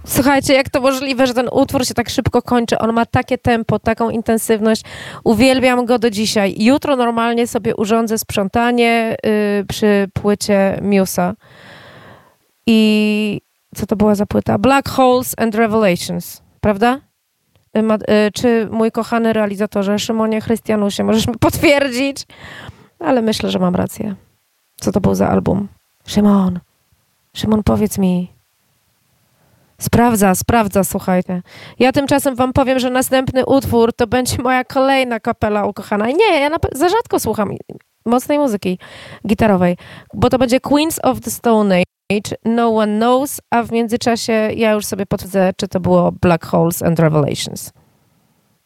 Słuchajcie, jak to możliwe, że ten utwór się tak szybko kończy? On ma takie tempo, taką intensywność. Uwielbiam go do dzisiaj. Jutro normalnie sobie urządzę sprzątanie przy płycie Musa. I co to była za płyta? Black Holes and Revelations, prawda? Czy mój kochany realizatorze Szymonie Chrystianusie, możesz mi potwierdzić? Ale myślę, że mam rację. Co to był za album? Szymon, powiedz mi. Sprawdza, słuchajcie. Ja tymczasem wam powiem, że następny utwór to będzie moja kolejna kapela ukochana. I nie, ja za rzadko słucham mocnej muzyki gitarowej, bo to będzie Queens of the Stone Age, No One Knows, a w międzyczasie ja już sobie potwierdzę, czy to było Black Holes and Revelations.